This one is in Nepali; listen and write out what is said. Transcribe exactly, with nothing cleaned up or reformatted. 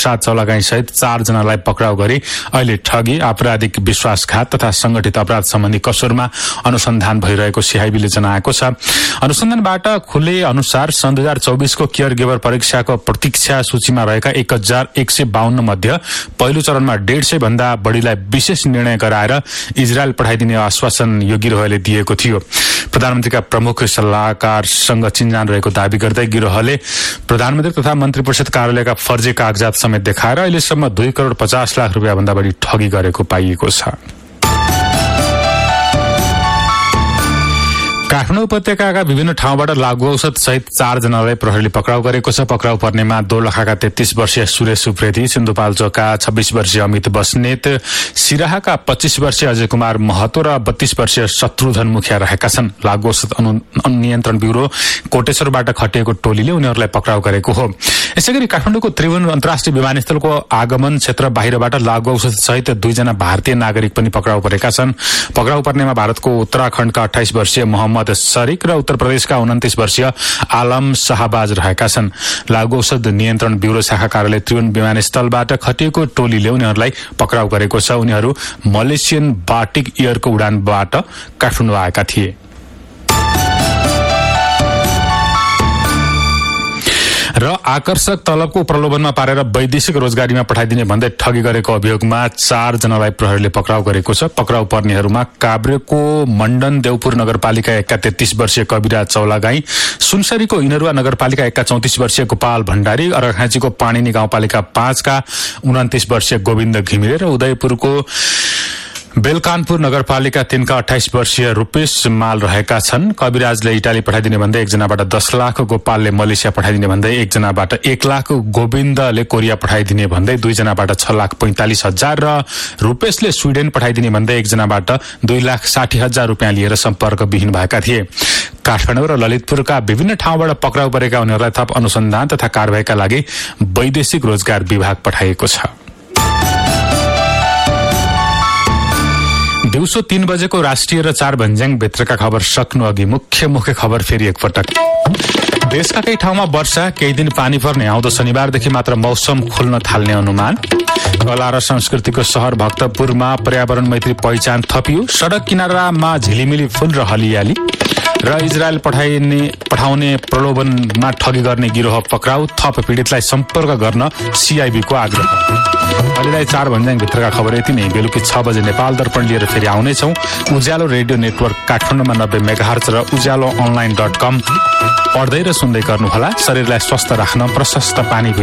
प्रसाद चौलागाई सहित चार जनालाई पक्राउ गरी अहिले ठगी, आपराधिक विश्वासघात तथा संगठित अपराध सम्बन्धी कसुरमा अनुसन्धान भइरहेको सीआईबीले जनाएको छ। अनुसन्धानबाट खुले अनुसार सन् दुई हजार चौबिसको केयर गिभर परीक्षाको प्रतीक्षा सूचीमा रहेका एक हजार एक सय बाहन्न मध्ये पहिलो चरणमा डेढ सय भन्दा बढ़ीलाई विशेष निर्णय गराएर इजरायल पठाइदिने आश्वासन योगी रोहले दिएको थियो। प्रधानमन्त्रीका प्रमुख सल्लाहकारसँग चिन्जान रहेको दावी गर्दै गिरोहले प्रधानमन्त्री तथा मन्त्री परिषद कार्यालयका फर्जी कागजात समेत देखाएर अहिलेसम्म दुई करोड़ पचास लाख रुपियाँ भन्दा बढी ठगी गरेको पाइएको छ। काठमाडौँ उपत्यकाका विभिन्न ठाउँबाट लागू औषध सहित चार जनालाई प्रहरीले पक्राउ गरेको छ। पक्राउ पर्नेमा दोलखाका तेत्तीस वर्षीय सुरेश उप्रेती, सिन्धुपाल्चोकका छब्बीस वर्षीय अमित बस्नेत, सिराहाका पच्चीस वर्षीय अजय कुमार महतो र बत्तीस वर्षीय शत्रुधन मुखिया रहेका छन्। लागू औषध नियन्त्रण ब्यूरो कोटेश्वरबाट खटिएको टोलीले उनीहरूलाई पक्राउ गरेको हो। यसैगरी काठमाडौँको त्रिभुवन अन्तर्राष्ट्रिय विमानस्थलको आगमन क्षेत्र बाहिरबाट लागू औषध सहित दुईजना भारतीय नागरिक पनि पक्राउ परेका छन्। पक्राउ पर्नेमा भारतको उत्तराखण्डका अठाइस वर्षीय मोहम्मद शरीक र उत्तर प्रदेशका उन्तिस वर्षीय आलम शाहबाज रहेका छन्। लागू औषध नियन्त्रण ब्यूरो शाखा कार्यालय त्रिभुवन विमानस्थलबाट खटिएको टोलीले उनीहरूलाई पक्राउ गरेको छ। उनीहरू मलेसियन बाटिक एयरको उडानबाट काठमाडौँ आएका थिए। र आकर्षक तलबको प्रलोभनमा पारेर वैदेशिक रोजगारीमा पठाइदिने भन्दै ठगी गरेको अभियोगमा चार जनालाई प्रहरीले पक्राउ गरेको छ। पक्राउ पर्नेहरूमा काभ्रेको मण्डन देवपुर नगरपालिका एकका तेत्तीस वर्षीय कविराज चौलागाई, सुनसरीको इनरुवा नगरपालिका एकका चौतिस वर्षीय गोपाल भण्डारी, अर्घाखाँचीको पाणिनी गाउँपालिका पाँचका उन्तिस वर्षीय गोविन्द घिमिरे र उदयपुरको बेलकानपुर नगरपालिका तीनका अठाइस वर्षीय रूपेश माल रहेका छन्। कविराजले इटाली पठाइदिने भन्दै एकजनाबाट दस लाख, गोपालले मलेसिया पठाइदिने भन्दै एकजनाबाट एक लाख, गोविन्दले कोरिया पठाइदिने भन्दै दुईजनाबाट छ लाख पैंतालिस हजार र रूपेशले स्वीडेन पठाइदिने भन्दै एकजनाबाट दुई लाख साठी हजार रुपियाँ लिएर सम्पर्कविहीन भएका थिए। काठमाडौँ र ललितपुरका विभिन्न ठाउँबाट पक्राउ परेका उनीहरूलाई थप अनुसन्धान तथा कारबाहीका लागि वैदेशिक रोजगार विभाग पठाइएको छ। दिउँसो तीन बजेको राष्ट्रिय र चार भन्ज्याङ भित्रका खबर सक्नु अघि मुख्य मुख्य खबर फेरि एकपटक। देशका केही ठाउँमा वर्षा, केही दिन पानी पर्ने, आउँदो शनिबारदेखि मात्र मौसम खुल्न थाल्ने अनुमान। कला र संस्कृतिको शहर भक्तपुरमा पर्यावरण मैत्री पहिचान थपियो। सड़क किनारामा झिलिमिली फूल र हलियाली। र इजरायल पठाइने पठाउने प्रलोभनमा ठगी गर्ने गिरोह पक्राउ, थप पीडितलाई सम्पर्क गर्न सीआईबीको आग्रह। अहिलेलाई चार भन्ज्याङ भित्रका खबर यति नै। बेलुकी छ बजे नेपाल दर्पण लिएर फेरि आउनेछौँ। उज्यालो रेडियो नेटवर्क काठमाडौँमा नब्बे मेगाहर्ज र उज्यालो अनलाइन डट कम पढ्दै र सुन्दै गर्नुहोला। शरीरलाई स्वस्थ राख्न प्रशस्त पानी